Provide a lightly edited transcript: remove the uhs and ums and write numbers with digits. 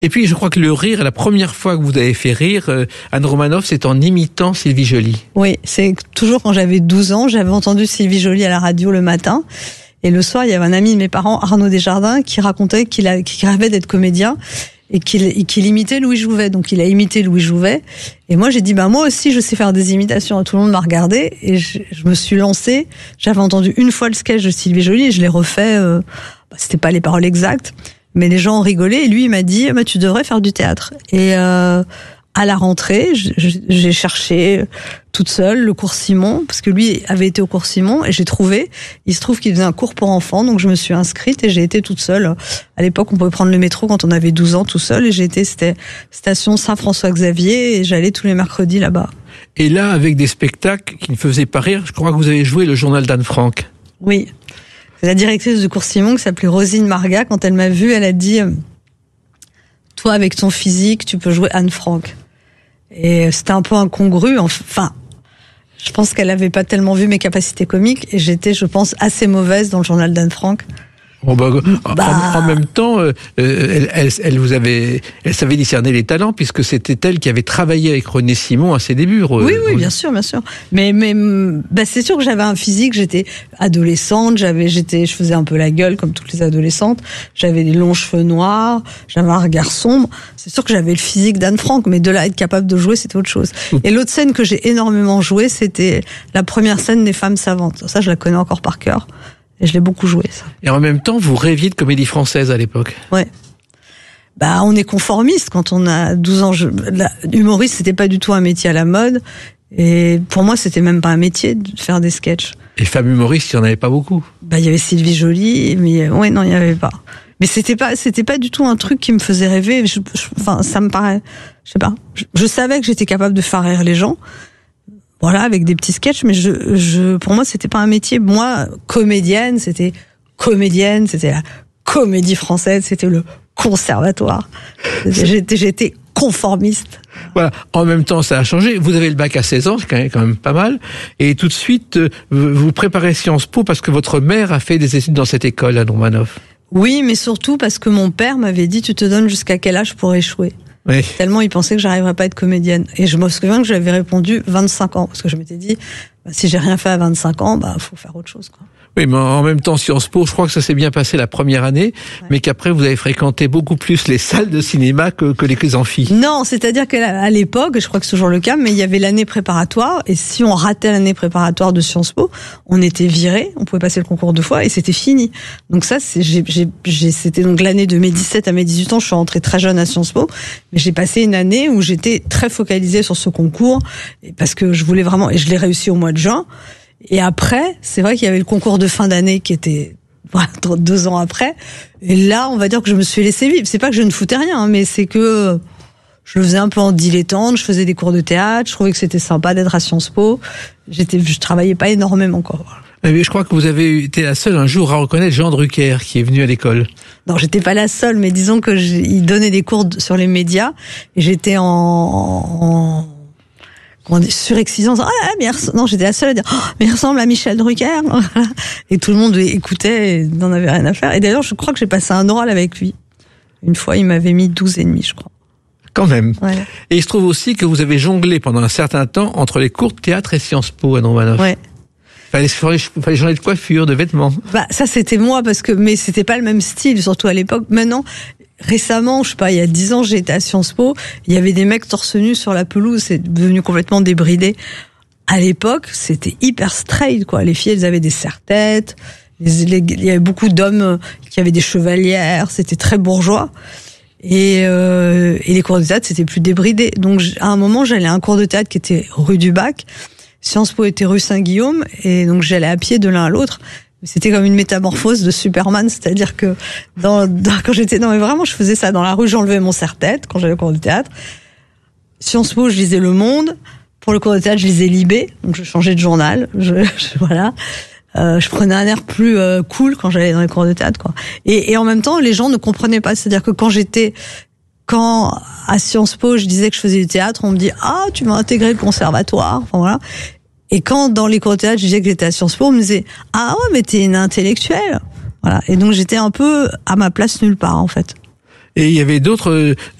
Et puis, je crois que le rire, la première fois que vous avez fait rire Anne Romanoff, c'est en imitant Sylvie Joly. Oui, c'est toujours quand j'avais 12 ans, j'avais entendu Sylvie Joly à la radio le matin. Et le soir, il y avait un ami de mes parents, Arnaud Desjardins, qui racontait qu'il rêvait d'être comédien et qu'il imitait Louis Jouvet. Donc, il a imité Louis Jouvet. Et moi, j'ai dit, moi aussi, je sais faire des imitations. Tout le monde m'a regardé et je me suis lancée. J'avais entendu une fois le sketch de Sylvie Joly et je l'ai refait. C'était pas les paroles exactes. Mais les gens ont rigolé et lui, il m'a dit, tu devrais faire du théâtre. Et à la rentrée, j'ai cherché toute seule le cours Simon, parce que lui avait été au cours Simon, et j'ai trouvé. Il se trouve qu'il faisait un cours pour enfants, donc je me suis inscrite et j'ai été toute seule. À l'époque, on pouvait prendre le métro quand on avait 12 ans tout seul, et c'était station Saint-François-Xavier, et j'allais tous les mercredis là-bas. Et là, avec des spectacles qui ne faisaient pas rire, je crois que vous avez joué le journal d'Anne Frank. Oui. C'est la directrice du cours Simon qui s'appelait Rosine Marga. Quand elle m'a vue, elle a dit « Toi, avec ton physique, tu peux jouer Anne Frank ». Et c'était un peu incongru. Enfin, je pense qu'elle n'avait pas tellement vu mes capacités comiques et j'étais, je pense, assez mauvaise dans le journal d'Anne Frank. En même temps, elle savait discerner les talents puisque c'était elle qui avait travaillé avec René Simon à ses débuts. Oui, bien sûr. Mais c'est sûr que j'avais un physique. J'étais adolescente, je faisais un peu la gueule comme toutes les adolescentes. J'avais des longs cheveux noirs, j'avais un regard sombre. C'est sûr que j'avais le physique d'Anne Frank, mais de là à être capable de jouer, c'était autre chose. Et l'autre scène que j'ai énormément jouée, c'était la première scène des Femmes savantes. Ça, je la connais encore par cœur. Et je l'ai beaucoup joué, ça. Et en même temps, vous rêviez de comédie française à l'époque. Ouais. On est conformiste quand on a 12 ans. Humoriste, c'était pas du tout un métier à la mode. Et pour moi, c'était même pas un métier de faire des sketchs. Et femmes humoristes, il y en avait pas beaucoup. Il y avait Sylvie Joly, mais non, il y avait pas. Mais c'était pas du tout un truc qui me faisait rêver. Ça me paraît, je sais pas. Je savais que j'étais capable de faire rire les gens. Voilà, avec des petits sketchs, mais pour moi, c'était pas un métier. Moi, comédienne, c'était la comédie française, c'était le conservatoire. J'étais conformiste. Voilà. En même temps, ça a changé. Vous avez le bac à 16 ans, c'est quand même pas mal. Et tout de suite, vous préparez Sciences Po parce que votre mère a fait des études dans cette école, Anne Romanoff. Oui, mais surtout parce que mon père m'avait dit, tu te donnes jusqu'à quel âge pour échouer? Oui. Tellement il pensait que j'arriverais pas à être comédienne. Et je me souviens que je lui avais répondu 25 ans. Parce que je m'étais dit, si j'ai rien fait à 25 ans, faut faire autre chose, quoi. Oui, mais en même temps, Sciences Po, je crois que ça s'est bien passé la première année, mais qu'après, vous avez fréquenté beaucoup plus les salles de cinéma que les amphis. Non, c'est-à-dire qu'à l'époque, je crois que c'est toujours le cas, mais il y avait l'année préparatoire, et si on ratait l'année préparatoire de Sciences Po, on était viré, on pouvait passer le concours 2 fois, et c'était fini. Donc ça, c'était donc l'année de mes 17 à mes 18 ans, je suis rentrée très jeune à Sciences Po, mais j'ai passé une année où j'étais très focalisée sur ce concours, parce que je voulais vraiment, et je l'ai réussi au mois de juin. Et après, c'est vrai qu'il y avait le concours de fin d'année qui était 2 ans après. Et là, on va dire que je me suis laissée vivre. C'est pas que je ne foutais rien, mais c'est que je le faisais un peu en dilettante. Je faisais des cours de théâtre. Je trouvais que c'était sympa d'être à Sciences Po. Je travaillais pas énormément encore. Mais je crois que vous avez été la seule un jour à reconnaître Jean Drucker qui est venu à l'école. Non, j'étais pas la seule, mais disons que il donnait des cours sur les médias et j'étais surexcitant, non, j'étais la seule à dire, mais il ressemble à Michel Drucker. Et tout le monde écoutait et n'en avait rien à faire. Et d'ailleurs, je crois que j'ai passé un oral avec lui. Une fois, il m'avait mis 12,5, je crois. Quand même. Ouais. Et il se trouve aussi que vous avez jonglé pendant un certain temps entre les cours de théâtre et Sciences Po, Anne Romanoff. Ouais. Fallait changer de coiffure, de vêtements. Ça, c'était moi, mais c'était pas le même style, surtout à l'époque. Maintenant, récemment, je sais pas, il y a 10 ans, j'étais à Sciences Po, il y avait des mecs torse nu sur la pelouse, c'est devenu complètement débridé. À l'époque, c'était hyper straight, quoi. Les filles, elles avaient des serre-têtes, il y avait beaucoup d'hommes qui avaient des chevalières, c'était très bourgeois. Et les cours de théâtre, c'était plus débridé. Donc, à un moment, j'allais à un cours de théâtre qui était rue du Bac. Sciences Po était rue Saint-Guillaume, et donc j'allais à pied de l'un à l'autre. C'était comme une métamorphose de Superman, c'est-à-dire que quand j'étais, non mais vraiment, je faisais ça dans la rue, j'enlevais mon serre-tête quand j'allais au cours de théâtre. Sciences Po, je lisais Le Monde. Pour le cours de théâtre, je lisais Libé, donc je changeais de journal. Voilà. Je prenais un air plus cool quand j'allais dans les cours de théâtre, quoi. Et en même temps, les gens ne comprenaient pas, c'est-à-dire que quand à Sciences Po, je disais que je faisais du théâtre, on me dit « tu vas intégrer le conservatoire », enfin voilà. Et quand dans les cours de théâtre, je disais que j'étais à Sciences Po, on me disait « Ah ouais, mais t'es une intellectuelle ». Voilà. Et donc j'étais un peu à ma place nulle part, en fait. Et il y avait d'autres